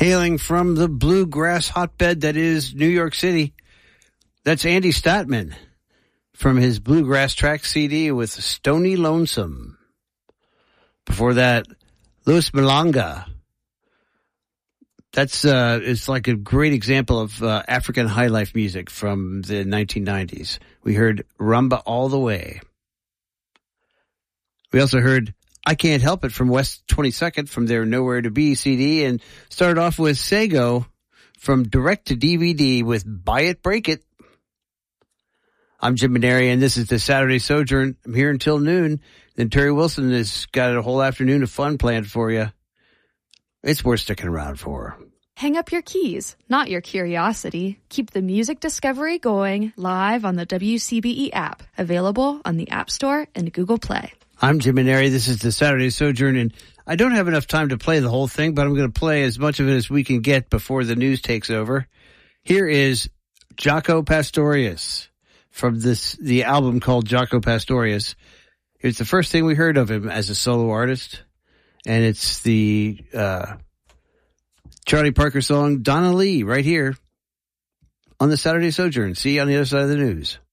Hailing from the bluegrass hotbed that is New York City, that's Andy Statman from his Bluegrass Track CD with Stony Lonesome. Before that, Louis Malanga. That's it's like a great example of African highlife music from the 1990s. We heard Rumba All the Way. We also heard I Can't Help It from West 22nd from their Nowhere to Be CD, and started off with Sego from Direct to DVD with Buy It, Break It. I'm Jim Maneri, and this is the Saturday Sojourn. I'm here until noon. Then Terry Wilson has got a whole afternoon of fun planned for you. It's worth sticking around for. Hang up your keys, not your curiosity. Keep the music discovery going live on the WCBE app, available on the App Store and Google Play. I'm Jim Maneri. This is the Saturday Sojourn, and I don't have enough time to play the whole thing, but I'm going to play as much of it as we can get before the news takes over. Here is Jaco Pastorius from the album called Jaco Pastorius. It's the first thing we heard of him as a solo artist, and it's the Charlie Parker song Donna Lee right here on the Saturday Sojourn. See you on the other side of the news.